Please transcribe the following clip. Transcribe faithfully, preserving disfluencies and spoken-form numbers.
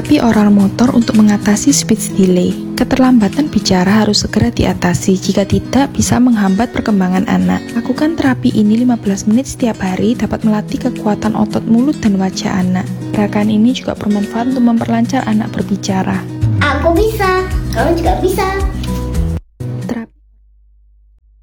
terapi oral motor untuk mengatasi speech delay. Keterlambatan bicara harus segera diatasi, jika tidak bisa menghambat perkembangan anak. Lakukan terapi ini lima belas menit setiap hari dapat melatih kekuatan otot mulut dan wajah anak. Gerakan ini juga bermanfaat untuk memperlancar anak berbicara. Aku bisa, kamu juga bisa.